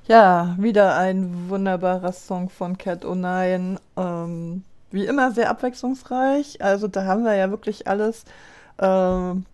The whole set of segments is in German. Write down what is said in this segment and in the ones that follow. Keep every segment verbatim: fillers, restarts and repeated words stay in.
Ja, wieder ein wunderbarer Song von Cat O Nine. Ähm, wie immer sehr abwechslungsreich. Also da haben wir ja wirklich alles, ähm,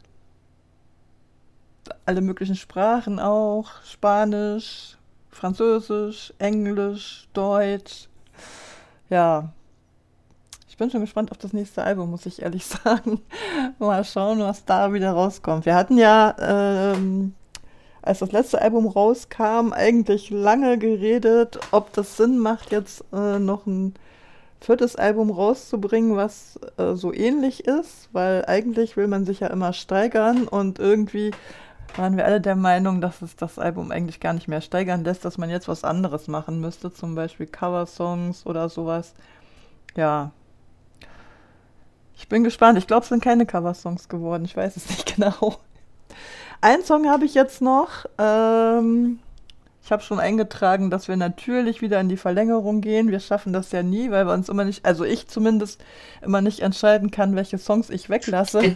alle möglichen Sprachen auch. Spanisch, Französisch, Englisch, Deutsch. Ja, ich bin schon gespannt auf das nächste Album, muss ich ehrlich sagen. Mal schauen, was da wieder rauskommt. Wir hatten ja, ähm, als das letzte Album rauskam, eigentlich lange geredet, ob das Sinn macht, jetzt äh, noch ein viertes Album rauszubringen, was äh, so ähnlich ist, weil eigentlich will man sich ja immer steigern und irgendwie waren wir alle der Meinung, dass es das Album eigentlich gar nicht mehr steigern lässt, dass man jetzt was anderes machen müsste, zum Beispiel Coversongs oder sowas. Ja, ich bin gespannt. Ich glaube, es sind keine Coversongs geworden. Ich weiß es nicht genau. Einen Song habe ich jetzt noch. Ähm, ich habe schon eingetragen, dass wir natürlich wieder in die Verlängerung gehen. Wir schaffen das ja nie, weil wir uns immer nicht, also ich zumindest immer nicht entscheiden kann, welche Songs ich weglasse.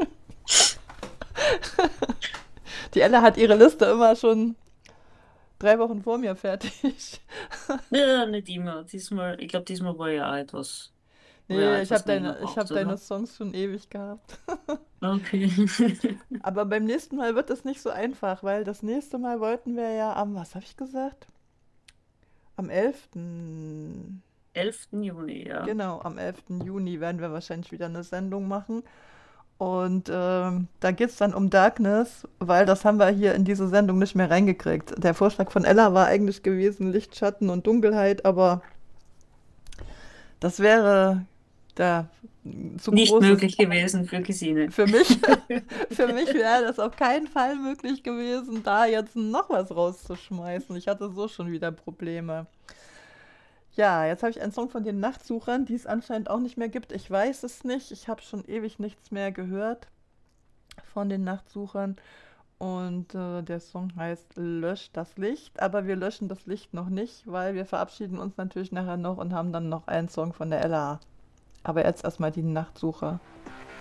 Die Ella hat ihre Liste immer schon drei Wochen vor mir fertig. Ja, nicht immer. Diesmal, ich glaube, diesmal war ja auch etwas, war ja auch Nee, ich habe etwas länger deine, ich hab braucht, deine oder? Songs schon ewig gehabt. Okay. Aber beim nächsten Mal wird es nicht so einfach, weil das nächste Mal wollten wir ja am, was habe ich gesagt? Am elften. elften Juni, ja. Genau, am elften Juni werden wir wahrscheinlich wieder eine Sendung machen. Und ähm, da geht es dann um Darkness, weil das haben wir hier in diese Sendung nicht mehr reingekriegt. Der Vorschlag von Ella war eigentlich gewesen, Licht, Schatten und Dunkelheit, aber das wäre da zu Nicht großes. möglich gewesen für Gesine. Für mich, für mich wäre das auf keinen Fall möglich gewesen, da jetzt noch was rauszuschmeißen. Ich hatte so schon wieder Probleme. Ja, jetzt habe ich einen Song von den Nachtsuchern, die es anscheinend auch nicht mehr gibt. Ich weiß es nicht. Ich habe schon ewig nichts mehr gehört von den Nachtsuchern. Und äh, der Song heißt Lösch das Licht. Aber wir löschen das Licht noch nicht, weil wir verabschieden uns natürlich nachher noch und haben dann noch einen Song von der Ella. Aber jetzt erstmal die Nachtsucher.